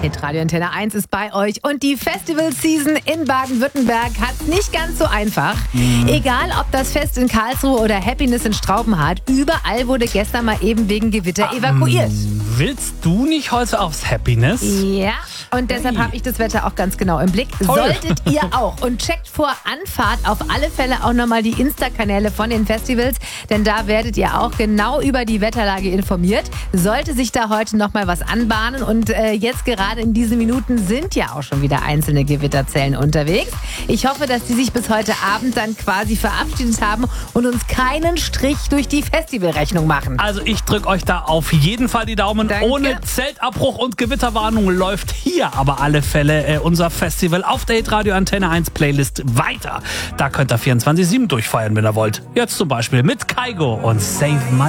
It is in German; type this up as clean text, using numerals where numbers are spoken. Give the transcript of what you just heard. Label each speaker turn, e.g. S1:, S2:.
S1: Hitradio Antenne 1 ist bei euch und die Festival-Season in Baden-Württemberg hat nicht ganz so einfach. Egal ob das Fest in Karlsruhe oder Happiness in Straubenhardt, überall wurde gestern mal eben wegen Gewitter evakuiert.
S2: Willst du nicht heute aufs Happiness?
S1: Ja, und deshalb habe ich das Wetter auch ganz genau im Blick.
S2: Toll.
S1: Solltet ihr auch. Und checkt vor Anfahrt auf alle Fälle auch nochmal die Insta-Kanäle von den Festivals, denn da werdet ihr auch genau über die Wetterlage informiert. Sollte sich da heute nochmal was anbahnen und jetzt gerade in diesen Minuten sind ja auch schon wieder einzelne Gewitterzellen unterwegs. Ich hoffe, dass die sich bis heute Abend dann quasi verabschiedet haben und uns keinen Strich durch die Festivalrechnung machen.
S2: Also ich drücke euch da auf jeden Fall die Daumen.
S1: Danke.
S2: Ohne Zeltabbruch und Gewitterwarnung läuft hier aber alle Fälle unser Festival auf der Hitradio Antenne 1 Playlist weiter. Da könnt ihr 24/7 durchfeiern, wenn ihr wollt. Jetzt zum Beispiel mit Kygo und Save My